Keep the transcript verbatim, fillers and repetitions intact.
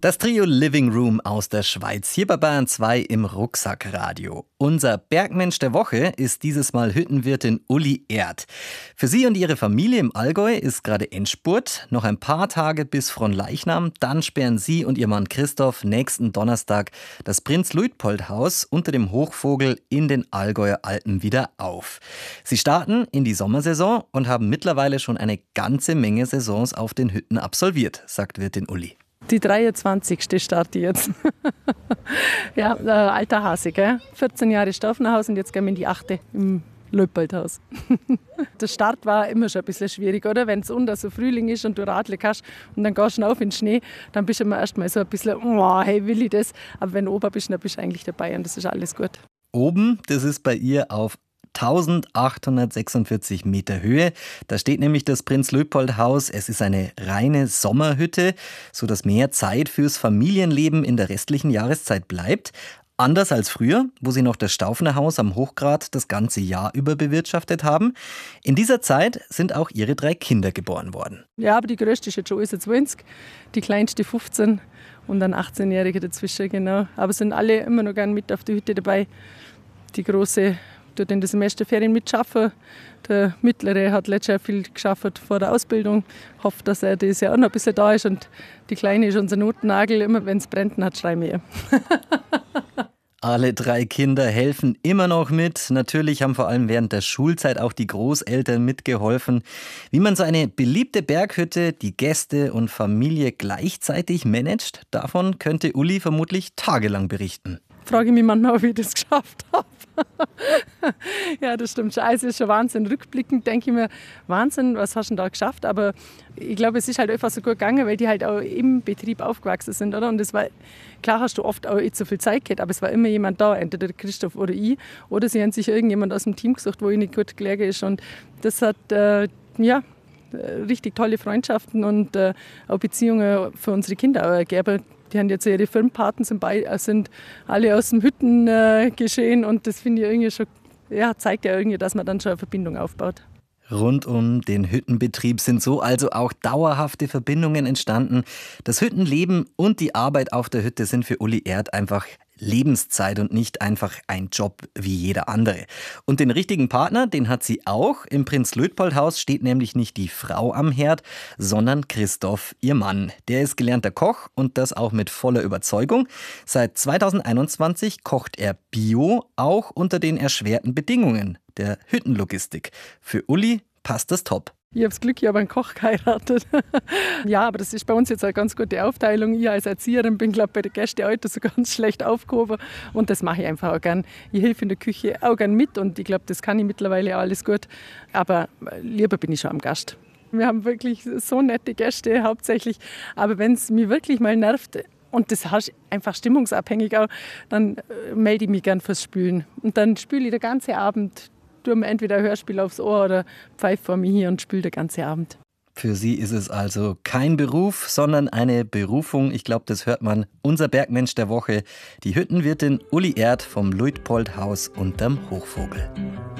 Das Trio Living Room aus der Schweiz, hier bei Bayern zwei im Rucksackradio. Unser Bergmensch der Woche ist dieses Mal Hüttenwirtin Uli Erd. Für sie und ihre Familie im Allgäu ist gerade Endspurt. Noch ein paar Tage bis Fronleichnam, dann sperren sie und ihr Mann Christoph nächsten Donnerstag das Prinz-Luitpold-Haus unter dem Hochvogel in den Allgäuer Alpen wieder auf. Sie starten in die Sommersaison und haben mittlerweile schon eine ganze Menge Saisons auf den Hütten absolviert, sagt Wirtin Uli. Die dreiundzwanzigste starte ich jetzt. ja, äh, alter Hase, gell? vierzehn Jahre Staufenhaus und jetzt gehen wir in die achte im Luitpoldhaus. Der Start war immer schon ein bisschen schwierig, oder? Wenn es unter so Frühling ist und du Radl kannst und dann gehst du auf in den Schnee, dann bist du immer erst mal so ein bisschen, oh, hey, will ich das? Aber wenn du oben bist, dann bist du eigentlich dabei und das ist alles gut. Oben, das ist bei ihr auf eintausendachthundertsechsundvierzig Meter Höhe. Da steht nämlich das Prinz-Luitpold-Haus. Es ist eine reine Sommerhütte, sodass mehr Zeit fürs Familienleben in der restlichen Jahreszeit bleibt. Anders als früher, wo sie noch das Staufenerhaus am Hochgrat das ganze Jahr über bewirtschaftet haben. In dieser Zeit sind auch ihre drei Kinder geboren worden. Ja, aber die größte ist jetzt schon zwanzig, die kleinste fünfzehn und ein achtzehnjähriger dazwischen, genau. Aber sind alle immer noch gern mit auf der Hütte dabei. Die große tut in den Semesterferien mitschaffen. Der Mittlere hat letztes Jahr viel geschafft vor der Ausbildung. Hofft, dass er dieses Jahr auch noch ein bisschen da ist. Und die Kleine ist unser Notnagel. Immer wenn es brennt, hat schreien wir. Alle drei Kinder helfen immer noch mit. Natürlich haben vor allem während der Schulzeit auch die Großeltern mitgeholfen. Wie man so eine beliebte Berghütte, die Gäste und Familie gleichzeitig managt, davon könnte Uli vermutlich tagelang berichten. Frage ich mich manchmal, wie ich das geschafft habe. ja, das stimmt schon. Also, es ist schon Wahnsinn. Rückblickend denke ich mir, Wahnsinn, was hast du denn da geschafft? Aber ich glaube, es ist halt einfach so gut gegangen, weil die halt auch im Betrieb aufgewachsen sind, oder? Und das war, klar hast du oft auch nicht so viel Zeit gehabt, aber es war immer jemand da, entweder Christoph oder ich. Oder sie haben sich irgendjemand aus dem Team gesucht, wo ihnen gut gelegen ist. Und das hat, äh, ja, richtig tolle Freundschaften und äh, auch Beziehungen für unsere Kinder ergeben. Die haben jetzt ihre Firmenpaten, sind, bei, sind alle aus dem Hütten äh, geschehen und das finde ich irgendwie schon, ja, zeigt ja irgendwie, dass man dann schon eine Verbindung aufbaut. Rund um den Hüttenbetrieb sind so also auch dauerhafte Verbindungen entstanden. Das Hüttenleben und die Arbeit auf der Hütte sind für Uli Erd einfach Lebenszeit und nicht einfach ein Job wie jeder andere. Und den richtigen Partner, den hat sie auch. Im Prinz-Luitpold-Haus steht nämlich nicht die Frau am Herd, sondern Christoph, ihr Mann. Der ist gelernter Koch und das auch mit voller Überzeugung. Seit zweitausendeinundzwanzig kocht er Bio, auch unter den erschwerten Bedingungen der Hüttenlogistik. Für Uli passt das top. Ich habe das Glück, ich habe einen Koch geheiratet. ja, aber das ist bei uns jetzt eine ganz gute Aufteilung. Ich als Erzieherin bin, glaube ich, bei den Gästen heute so ganz schlecht aufgehoben. Und das mache ich einfach auch gern. Ich helfe in der Küche auch gern mit und ich glaube, das kann ich mittlerweile alles gut. Aber lieber bin ich schon am Gast. Wir haben wirklich so nette Gäste hauptsächlich. Aber wenn es mich wirklich mal nervt, und das ist einfach stimmungsabhängig auch, dann melde ich mich gern fürs Spülen. Und dann spüle ich den ganzen Abend. Tue mir entweder ein Hörspiel aufs Ohr oder pfeife vor mir hier und spüle den ganzen Abend. Für sie ist es also kein Beruf, sondern eine Berufung. Ich glaube, das hört man. Unser Bergmensch der Woche, die Hüttenwirtin Uli Erd vom Luitpold-Haus unterm Hochvogel.